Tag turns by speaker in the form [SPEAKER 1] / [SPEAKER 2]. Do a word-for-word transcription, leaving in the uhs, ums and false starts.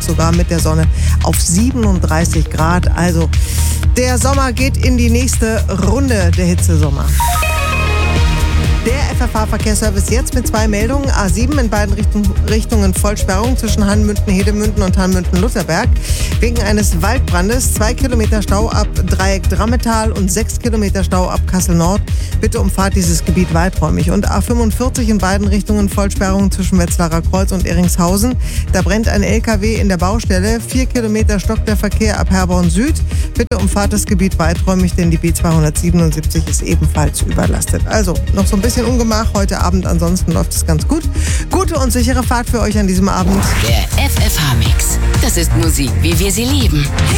[SPEAKER 1] sogar mit der Sonne auf siebenunddreißig Grad. Also der Sommer geht in die nächste Runde, der Hitzesommer. Der F F H-Verkehrsservice jetzt mit zwei Meldungen. A sieben in beiden Richtung, Richtungen Vollsperrung zwischen Hanmünden-Hedemünden und Hanmünden-Lutherberg. Wegen eines Waldbrandes zwei Kilometer Stau ab Dreieck Drammetal und sechs Kilometer Stau ab Kassel-Nord. Bitte umfahrt dieses Gebiet weiträumig. Und A fünfundvierzig in beiden Richtungen Vollsperrung zwischen Wetzlarer Kreuz und Eringshausen. Da brennt ein L K W in der Baustelle. Vier Kilometer stockt der Verkehr ab Herborn Süd. Bitte umfahrt das Gebiet weiträumig, denn die B zweihundertsiebenundsiebzig ist ebenfalls überlastet. Also noch so ein bisschen Ungemach heute Abend, ansonsten läuft es ganz gut. Gute und sichere Fahrt für euch an diesem Abend.
[SPEAKER 2] Der F F H-Mix. Das ist Musik, wie wir sie lieben.